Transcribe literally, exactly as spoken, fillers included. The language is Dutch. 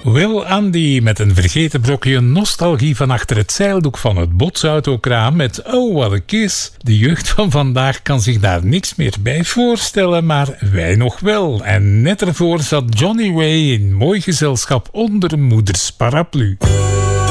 Will Andy met een vergeten brokje nostalgie van achter het zeildoek van het botsautokraam met Oh What a Kiss. De jeugd van vandaag kan zich daar niks meer bij voorstellen, maar wij nog wel. En net ervoor zat Johnny Ray in mooi gezelschap onder moeders paraplu.